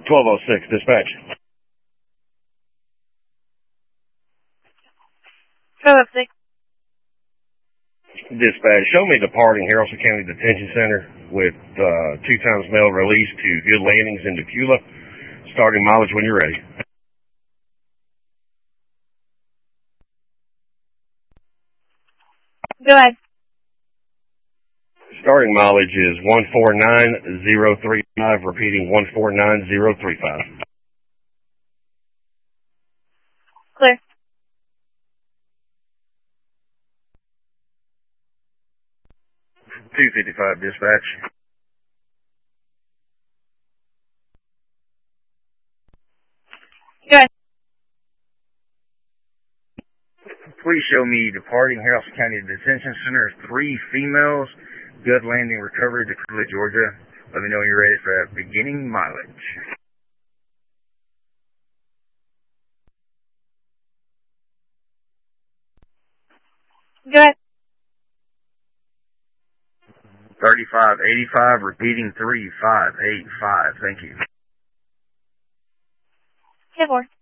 1206, dispatch. 1206. Dispatch, show me departing Haralson County Detention Center with 2 times mail release to Good Landings in Decula. Starting mileage when you're ready. Go ahead. Starting mileage is 149035, repeating 149035. Clear. $255, dispatch. Go ahead. Please show me departing Haralson County Detention Center, 3 females, Good Landing Recovery, Decula, Georgia. Let me know when you're ready for beginning mileage. Go ahead. 3585, repeating 3585. Thank you. 10-4.